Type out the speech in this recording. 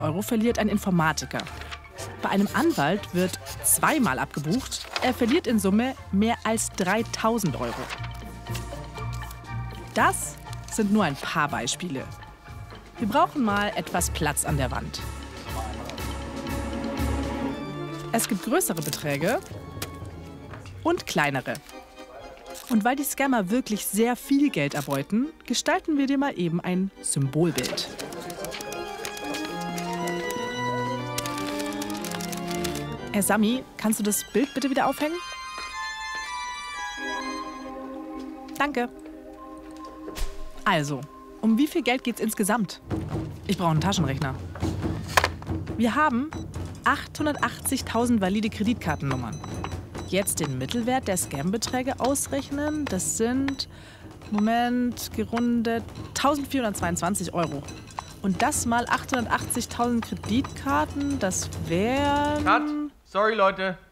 Euro verliert ein Informatiker. Bei einem Anwalt wird zweimal abgebucht. Er verliert in Summe mehr als 3.000 Euro. Das sind nur ein paar Beispiele. Wir brauchen mal etwas Platz an der Wand. Es gibt größere Beträge und kleinere. Und weil die Scammer wirklich sehr viel Geld erbeuten, gestalten wir dir mal eben ein Symbolbild. Sami, kannst du das Bild bitte wieder aufhängen? Danke. Also, um wie viel Geld geht's insgesamt? Ich brauche einen Taschenrechner. Wir haben 880.000 valide Kreditkartennummern. Jetzt den Mittelwert der Scam-Beträge ausrechnen. Das sind, Moment, gerundet 1.422 Euro. Und das mal 880.000 Kreditkarten, das wären... Cut! Sorry, Leute.